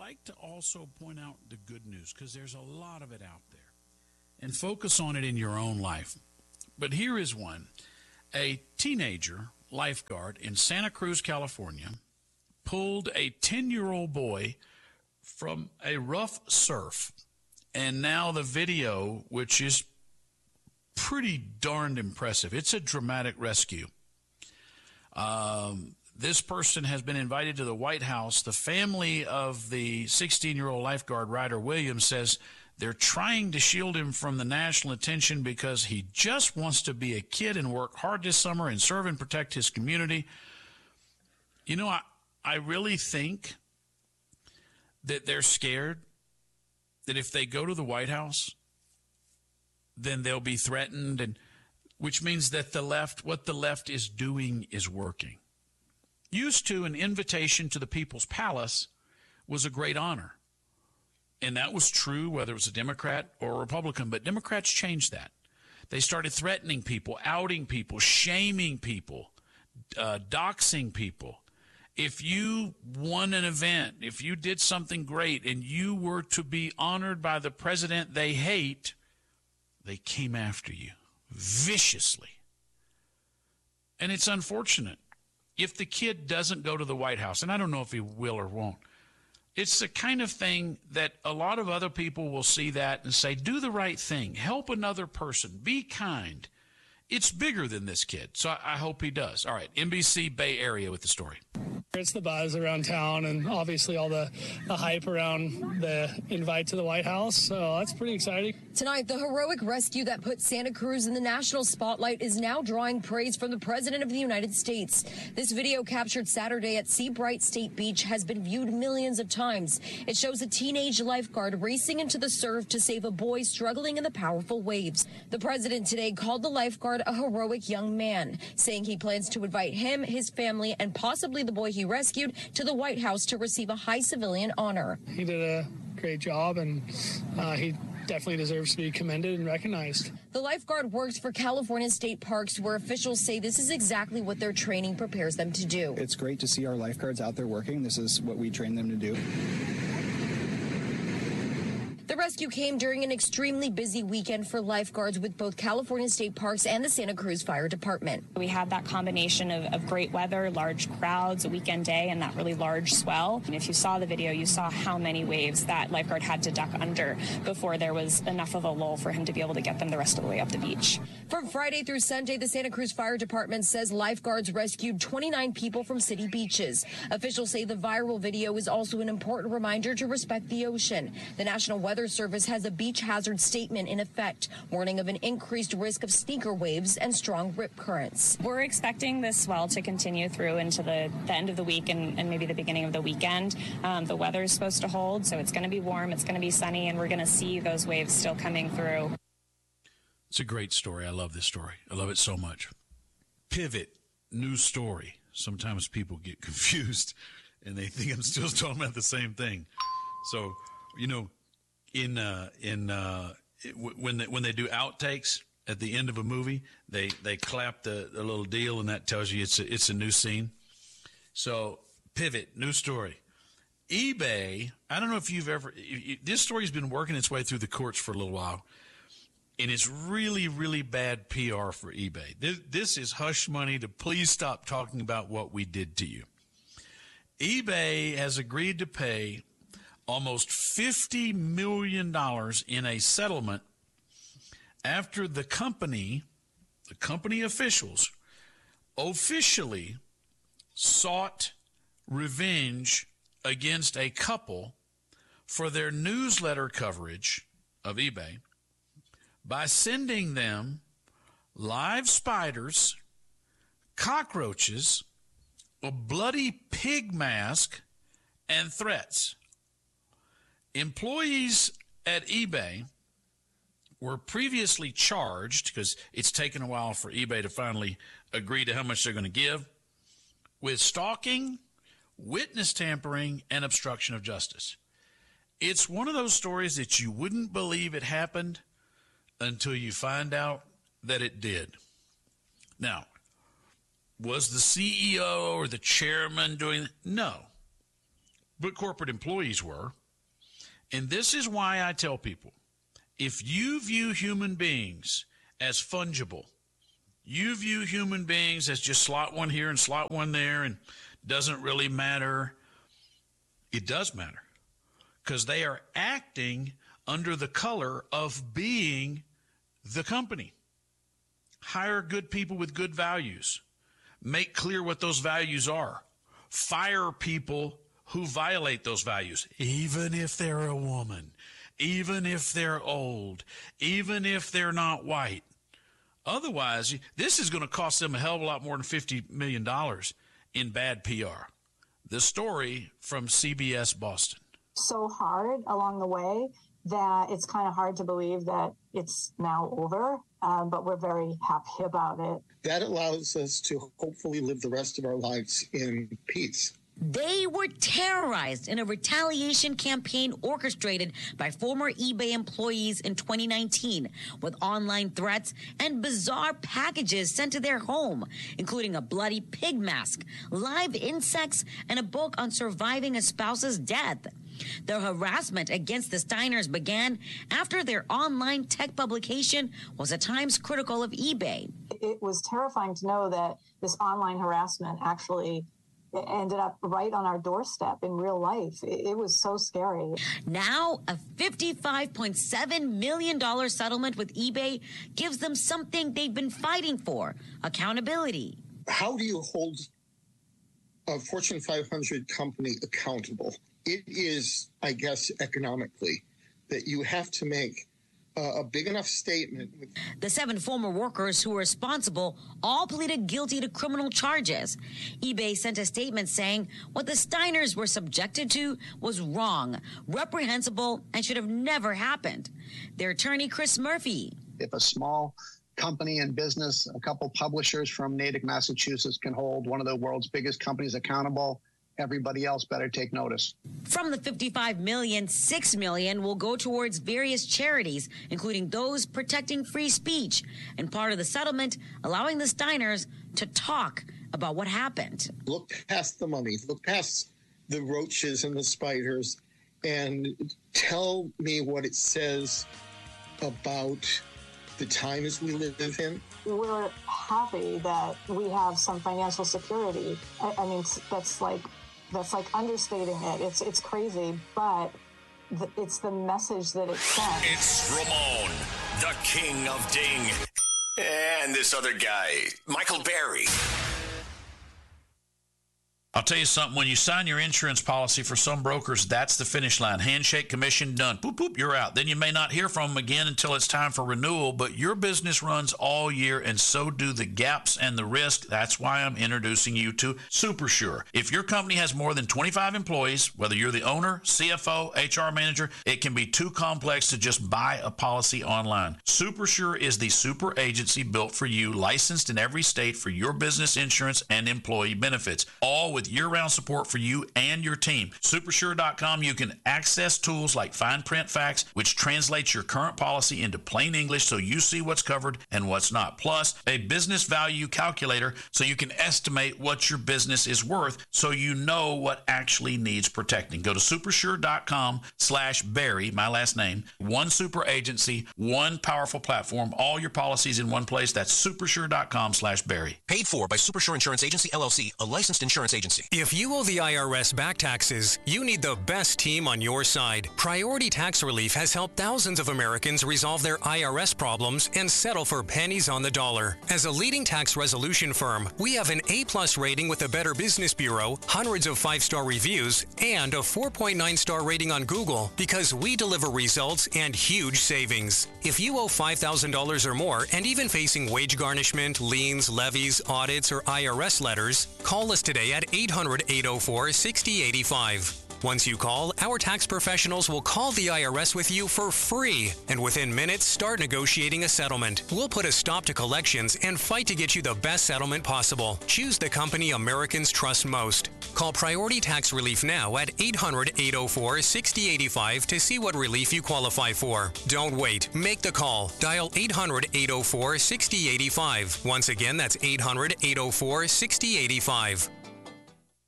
like to also point out the good news because there's a lot of it out there and focus on it in your own life. But here is one. A teenager lifeguard in Santa Cruz, California, pulled a 10-year-old boy from a rough surf. And now the video, which is pretty darned impressive. It's a dramatic rescue. This person has been invited to the White House. The family of the 16-year-old lifeguard, Ryder Williams, says they're trying to shield him from the national attention because he just wants to be a kid and work hard this summer and serve and protect his community. You know, I really think that they're scared that if they go to the White House, then they'll be threatened, and which means that what the left is doing is working. Used to, an invitation to the People's Palace was a great honor. And that was true whether it was a Democrat or a Republican, but Democrats changed that. They started threatening people, outing people, shaming people, doxing people. If you won an event, if you did something great and you were to be honored by the president they hate, they came after you viciously. And it's unfortunate. If the kid doesn't go to the White House, and I don't know if he will or won't, it's the kind of thing that a lot of other people will see that and say, do the right thing, help another person, be kind. It's bigger than this kid, so I hope he does. All right, NBC Bay Area with the story. It's the buzz around town and obviously all the hype around the invite to the White House, so that's pretty exciting. Tonight, the heroic rescue that put Santa Cruz in the national spotlight is now drawing praise from the President of the United States. This video captured Saturday at Seabright State Beach has been viewed millions of times. It shows a teenage lifeguard racing into the surf to save a boy struggling in the powerful waves. The President today called the lifeguard a heroic young man, saying he plans to invite him, his family, and possibly the boy he rescued to the White House to receive a high civilian honor. He did a great job, and he definitely deserves to be commended and recognized. The lifeguard works for California State Parks, where officials say this is exactly what their training prepares them to do. It's great to see our lifeguards out there working. This is what we train them to do. The rescue came during an extremely busy weekend for lifeguards with both California State Parks and the Santa Cruz Fire Department. We had that combination of great weather, large crowds, a weekend day, and that really large swell. And if you saw the video, you saw how many waves that lifeguard had to duck under before there was enough of a lull for him to be able to get them the rest of the way up the beach. From Friday through Sunday, the Santa Cruz Fire Department says lifeguards rescued 29 people from city beaches. Officials say the viral video is also an important reminder to respect the ocean. The National Weather Service has a beach hazard statement in effect, warning of an increased risk of sneaker waves and strong rip currents. We're expecting this swell to continue through into the end of the week and maybe the beginning of the weekend. The weather is supposed to hold, so it's going to be warm, it's going to be sunny, and we're going to see those waves still coming through. It's a great story. I love this story. I love it so much. Pivot, news story. Sometimes people get confused and they think I'm still talking about the same thing. So, you know, when they do outtakes at the end of a movie, they clap the little deal, and that tells you it's a new scene. So, pivot, new story. eBay, I don't know if you've ever, this story's been working its way through the courts for a little while, and it's really, really bad PR for eBay. This is hush money to please stop talking about what we did to you. eBay has agreed to pay almost $50 million in a settlement after the company officials officially sought revenge against a couple for their newsletter coverage of eBay by sending them live spiders, cockroaches, a bloody pig mask, and threats. Employees at eBay were previously charged, because it's taken a while for eBay to finally agree to how much they're going to give, with stalking, witness tampering, and obstruction of justice. It's one of those stories that you wouldn't believe it happened until you find out that it did. Now, was the CEO or the chairman doing it? No. but corporate employees were. And this is why I tell people, if you view human beings as fungible, you view human beings as just slot one here and slot one there and doesn't really matter, it does matter, because they are acting under the color of being the company. Hire good people with good values. Make clear what those values are. Fire people who violate those values, even if they're a woman, even if they're old, even if they're not white. Otherwise, this is going to cost them a hell of a lot more than $50 million in bad PR. The story from CBS Boston. So hard along the way that it's kind of hard to believe that it's now over, but we're very happy about it. That allows us to hopefully live the rest of our lives in peace. They were terrorized in a retaliation campaign orchestrated by former eBay employees in 2019 with online threats and bizarre packages sent to their home, including a bloody pig mask, live insects, and a book on surviving a spouse's death. The harassment against the Steiners began after their online tech publication was at times critical of eBay. It was terrifying to know that this online harassment actually ended up right on our doorstep in real life. It was so scary. Now, a $55.7 million settlement with eBay gives them something they've been fighting for: accountability. How do you hold a Fortune 500 company accountable? It is, I guess, economically, that you have to make a big enough statement. The 7 former workers who were responsible all pleaded guilty to criminal charges. eBay sent a statement saying what the Steiners were subjected to was wrong, reprehensible, and should have never happened. Their attorney, Chris Murphy. If a small company and business, a couple publishers from Natick, Massachusetts, can hold one of the world's biggest companies accountable, everybody else better take notice. From the $55 million, $6 million will go towards various charities, including those protecting free speech, and part of the settlement allowing the Steiners to talk about what happened. Look past the money, look past the roaches and the spiders, and tell me what it says about the times we live in. We're happy that we have some financial security. I mean, that's like understating it. It's crazy, but it's the message that it sends. It's Ramon, the king of ding, and this other guy, Michael Berry. I'll tell you something, when you sign your insurance policy, for some brokers, that's the finish line. Handshake, commission, done. Boop, boop, you're out. Then you may not hear from them again until it's time for renewal, but your business runs all year, and so do the gaps and the risk. That's why I'm introducing you to SuperSure. If your company has more than 25 employees, whether you're the owner, CFO, HR manager, it can be too complex to just buy a policy online. SuperSure is the super agency built for you, licensed in every state for your business insurance and employee benefits, all with year-round support for you and your team. Supersure.com, you can access tools like Fine Print Facts, which translates your current policy into plain English so you see what's covered and what's not. Plus, a business value calculator so you can estimate what your business is worth so you know what actually needs protecting. Go to supersure.com/Barry, my last name. One super agency, one powerful platform, all your policies in one place. That's supersure.com/Barry. Paid for by Supersure Insurance Agency, LLC, a licensed insurance agency. If you owe the IRS back taxes, you need the best team on your side. Priority Tax Relief has helped thousands of Americans resolve their IRS problems and settle for pennies on the dollar. As a leading tax resolution firm, we have an A+ rating with the Better Business Bureau, hundreds of 5-star reviews, and a 4.9-star rating on Google because we deliver results and huge savings. If you owe $5,000 or more and even facing wage garnishment, liens, levies, audits, or IRS letters, call us today at 800-804-6085. Once you call, our tax professionals will call the IRS with you for free, and within minutes, start negotiating a settlement. We'll put a stop to collections and fight to get you the best settlement possible. Choose the company Americans trust most. Call Priority Tax Relief now at 800-804-6085 to see what relief you qualify for. Don't wait. Make the call. Dial 800-804-6085. Once again, that's 800-804-6085.